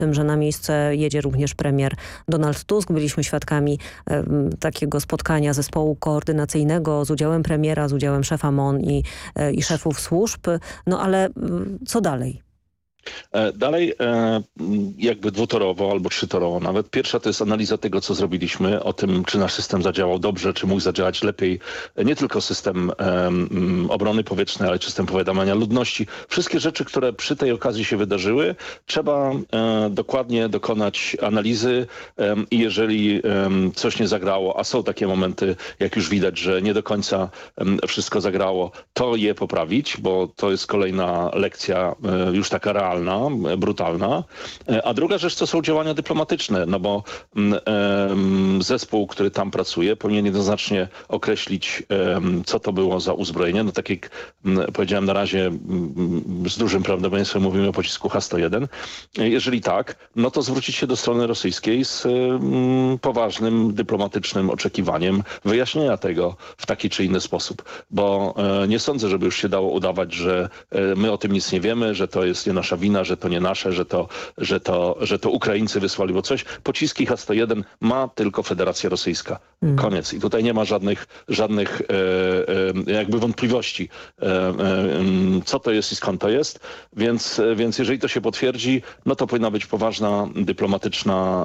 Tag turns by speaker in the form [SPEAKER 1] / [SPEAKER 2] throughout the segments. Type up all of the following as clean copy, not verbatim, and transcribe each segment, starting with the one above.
[SPEAKER 1] tym, że na miejsce jedzie również premier Donald Tusk. Byliśmy świadkami takiego spotkania zespołu koordynacyjnego z udziałem premiera, z udziałem szefa MON i szefów służb. No ale co dalej?
[SPEAKER 2] Dalej jakby dwutorowo albo trzytorowo nawet. Pierwsza to jest analiza tego, co zrobiliśmy, o tym, czy nasz system zadziałał dobrze, czy mógł zadziałać lepiej. Nie tylko system obrony powietrznej, ale system powiadamiania ludności. Wszystkie rzeczy, które przy tej okazji się wydarzyły, trzeba dokładnie dokonać analizy i jeżeli coś nie zagrało, a są takie momenty, jak już widać, że nie do końca wszystko zagrało, to je poprawić, bo to jest kolejna lekcja już taka realna, brutalna. A druga rzecz to są działania dyplomatyczne, no bo zespół, który tam pracuje, powinien jednoznacznie określić, co to było za uzbrojenie. No tak jak powiedziałem, na razie z dużym prawdopodobieństwem mówimy o pocisku H-101. Jeżeli tak, no to zwrócić się do strony rosyjskiej z poważnym dyplomatycznym oczekiwaniem wyjaśnienia tego w taki czy inny sposób. Bo nie sądzę, żeby już się dało udawać, że my o tym nic nie wiemy, że to jest nie nasza wina, że to nie nasze, że to Ukraińcy wysłali, bo coś. Pociski H-101 ma tylko Federacja Rosyjska. Koniec. I tutaj nie ma żadnych jakby wątpliwości, co to jest i skąd to jest. Więc jeżeli to się potwierdzi, no to powinna być poważna dyplomatyczna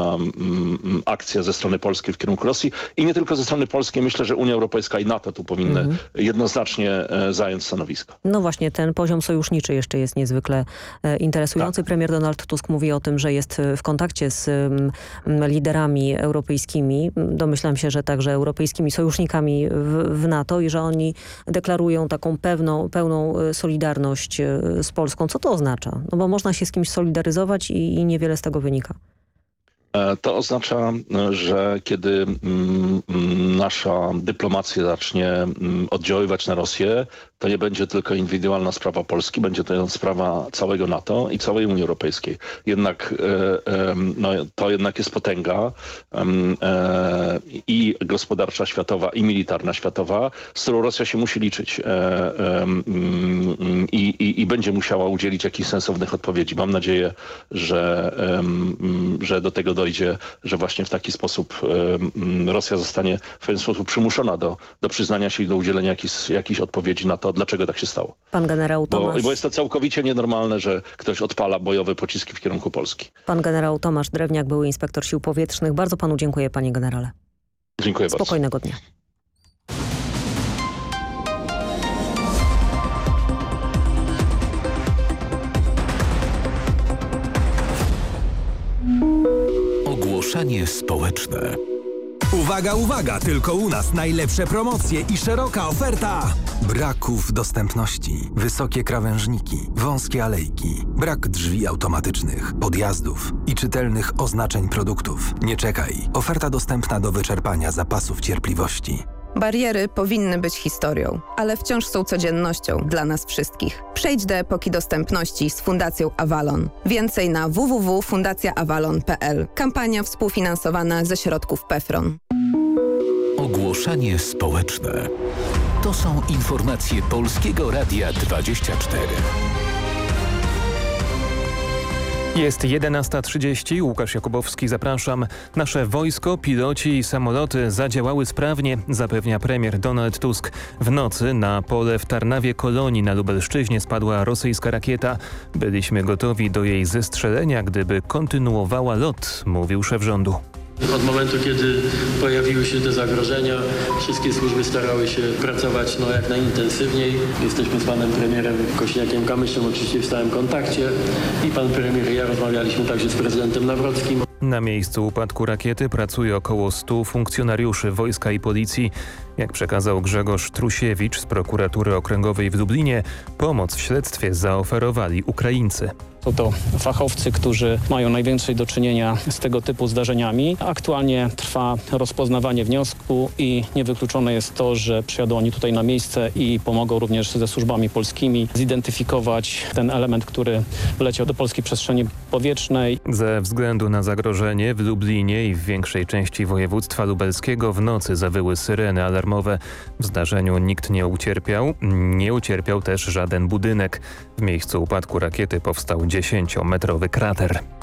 [SPEAKER 2] akcja ze strony polskiej w kierunku Rosji. I nie tylko ze strony polskiej. Myślę, że Unia Europejska i NATO tu powinny jednoznacznie zająć stanowisko.
[SPEAKER 1] No właśnie, ten poziom sojuszniczy jeszcze jest niezwykle interesujący. Tak. Premier Donald Tusk mówi o tym, że jest w kontakcie z liderami europejskimi. Domyślam się, że także europejskimi sojusznikami w NATO i że oni deklarują taką pełną solidarność z Polską. Co to oznacza? No bo można się z kimś solidaryzować i niewiele z tego wynika.
[SPEAKER 2] To oznacza, że kiedy nasza dyplomacja zacznie oddziaływać na Rosję, to nie będzie tylko indywidualna sprawa Polski, będzie to sprawa całego NATO i całej Unii Europejskiej. To jednak jest potęga i gospodarcza światowa, i militarna światowa, z którą Rosja się musi liczyć i będzie musiała udzielić jakichś sensownych odpowiedzi. Mam nadzieję, że do tego dojdzie, że właśnie w taki sposób Rosja zostanie w pewien sposób przymuszona do przyznania się i do udzielenia jakichś odpowiedzi na to, dlaczego tak się stało.
[SPEAKER 1] Pan generał Tomasz...
[SPEAKER 2] Bo jest to całkowicie nienormalne, że ktoś odpala bojowe pociski w kierunku Polski.
[SPEAKER 1] Pan generał Tomasz Drewniak, były inspektor sił powietrznych. Bardzo panu dziękuję, panie generale.
[SPEAKER 2] Dziękuję bardzo.
[SPEAKER 1] Spokojnego dnia.
[SPEAKER 3] Ogłoszenie społeczne.
[SPEAKER 4] Uwaga, uwaga! Tylko u nas najlepsze promocje i szeroka oferta. Braków dostępności, wysokie krawężniki, wąskie alejki, brak drzwi automatycznych, podjazdów i czytelnych oznaczeń produktów. Nie czekaj. Oferta dostępna do wyczerpania zapasów cierpliwości.
[SPEAKER 5] Bariery powinny być historią, ale wciąż są codziennością dla nas wszystkich. Przejdź do epoki dostępności z Fundacją Avalon. Więcej na www.fundacjaavalon.pl. Kampania współfinansowana ze środków PFRON.
[SPEAKER 3] Ogłoszenie społeczne. To są informacje Polskiego Radia 24.
[SPEAKER 6] Jest 11:30, Łukasz Jakubowski, zapraszam. Nasze wojsko, piloci i samoloty zadziałały sprawnie, zapewnia premier Donald Tusk. W nocy na pole w Tarnawie-Kolonii na Lubelszczyźnie spadła rosyjska rakieta. Byliśmy gotowi do jej zestrzelenia, gdyby kontynuowała lot, mówił szef rządu.
[SPEAKER 7] Od momentu, kiedy pojawiły się te zagrożenia, wszystkie służby starały się pracować jak najintensywniej. Jesteśmy z panem premierem Kośniakiem-Kamyszem oczywiście w stałym kontakcie i pan premier i ja rozmawialiśmy także z prezydentem Nawrockim.
[SPEAKER 6] Na miejscu upadku rakiety pracuje około 100 funkcjonariuszy wojska i policji. Jak przekazał Grzegorz Trusiewicz z prokuratury okręgowej w Lublinie, pomoc w śledztwie zaoferowali Ukraińcy.
[SPEAKER 8] Są to fachowcy, którzy mają najwięcej do czynienia z tego typu zdarzeniami. Aktualnie trwa rozpoznawanie wniosku i niewykluczone jest to, że przyjadą oni tutaj na miejsce i pomogą również ze służbami polskimi zidentyfikować ten element, który wleciał do polskiej przestrzeni powietrznej.
[SPEAKER 6] Ze względu na zagrożenie w Lublinie i w większej części województwa lubelskiego w nocy zawyły syreny alarmowe. W zdarzeniu nikt nie ucierpiał. Nie ucierpiał też żaden budynek. W miejscu upadku rakiety powstał 10-metrowy krater.